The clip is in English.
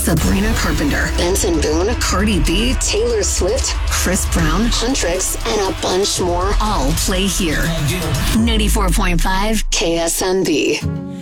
Sabrina Carpenter, Benson Boone, Cardi B, Taylor Swift, Chris Brown, Huntrix, and a bunch more all play here. 94.5 KSMB.